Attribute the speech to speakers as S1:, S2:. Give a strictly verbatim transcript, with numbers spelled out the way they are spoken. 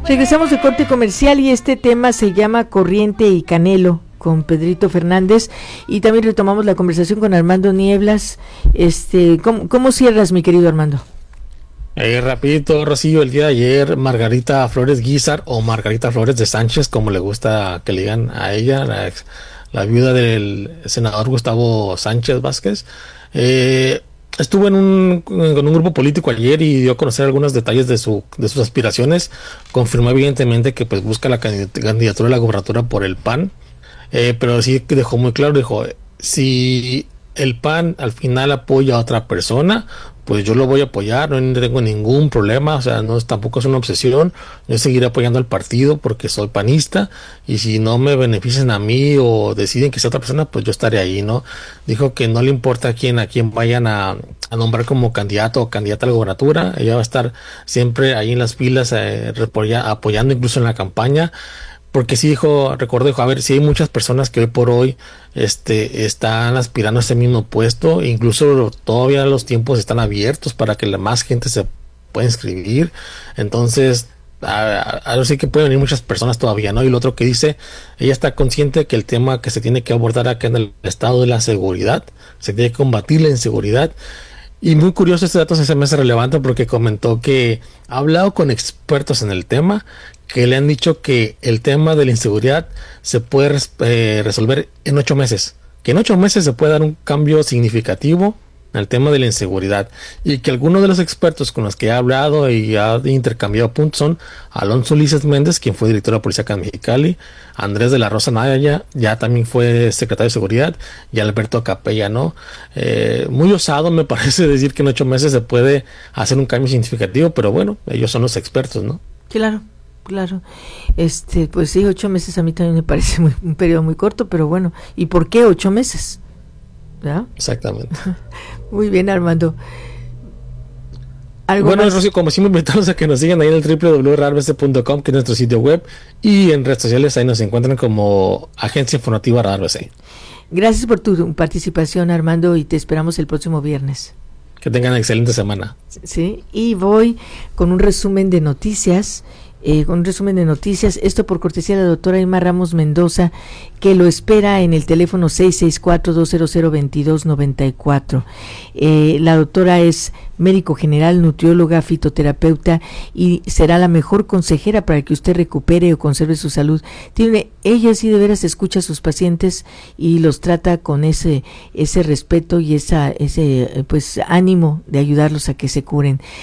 S1: Regresamos de corte comercial y este tema se llama Corriente y Canelo con Pedrito Fernández, y también retomamos la conversación con Armando Nieblas. Este, ¿cómo, cómo cierras, mi querido Armando?
S2: Eh, rapidito, Rocío, el día de ayer Margarita Flores Guízar, o Margarita Flores de Sánchez, como le gusta que le digan a ella, la, ex, la viuda del senador Gustavo Sánchez Vázquez, eh, estuvo en un, con un grupo político ayer y dio a conocer algunos detalles de su de sus aspiraciones. Confirmó evidentemente que pues busca la candidatura a la gobernatura por el P A N, eh, pero sí que dejó muy claro, dijo, si el P A N al final apoya a otra persona, pues yo lo voy a apoyar, no tengo ningún problema, o sea, no tampoco es una obsesión, yo seguiré apoyando al partido porque soy panista, y si no me benefician a mí o deciden que sea otra persona, pues yo estaré ahí, ¿no? Dijo que no le importa a quién, a quién vayan a, a nombrar como candidato o candidata a la gobernatura, ella va a estar siempre ahí en las filas, eh, apoyando incluso en la campaña. Porque sí dijo, recordó, dijo, a ver, sí hay muchas personas que hoy por hoy este, están aspirando a ese mismo puesto, incluso todavía los tiempos están abiertos para que la más gente se pueda inscribir, entonces, ahora sí que pueden venir muchas personas todavía, ¿no? Y lo otro que dice, ella está consciente que el tema que se tiene que abordar acá en el estado de la seguridad, se tiene que combatir la inseguridad. Y muy curioso, este dato se me hace relevante porque comentó que ha hablado con expertos en el tema, que le han dicho que el tema de la inseguridad se puede res, eh, resolver en ocho meses, que en ocho meses se puede dar un cambio significativo en el tema de la inseguridad, y que algunos de los expertos con los que ha hablado y ha intercambiado puntos son Alonso Ulises Méndez, quien fue director de la policía acá en Mexicali, Andrés de la Rosa Naya, ya también fue secretario de seguridad, y Alberto Capella, ¿no? Eh, muy osado me parece decir que en ocho meses se puede hacer un cambio significativo, pero bueno, ellos son los expertos, ¿no?
S1: Claro. Claro, este, pues sí, ocho meses a mí también me parece muy, un periodo muy corto, pero bueno, ¿y por qué ocho meses? ¿Ya?
S2: Exactamente.
S1: Muy bien, Armando. ¿Algo
S2: bueno,
S1: más?
S2: Rocío, como siempre, invitamos a que nos sigan ahí en el doble u doble u doble u punto radarbc punto com, que es nuestro sitio web, y en redes sociales ahí nos encuentran como Agencia Informativa Radar B C.
S1: Gracias por tu participación, Armando, y te esperamos el próximo viernes.
S2: Que tengan una excelente semana.
S1: Sí, y voy con un resumen de noticias. Eh, con un resumen de noticias, esto por cortesía de la doctora Irma Ramos Mendoza, que lo espera en el teléfono seis seis cuatro, dos cero cero, dos dos nueve cuatro. Eh, la doctora es médico general, nutrióloga, fitoterapeuta, y será la mejor consejera para que usted recupere o conserve su salud. Tiene, ella sí de veras escucha a sus pacientes y los trata con ese ese respeto y esa ese pues ánimo de ayudarlos a que se curen.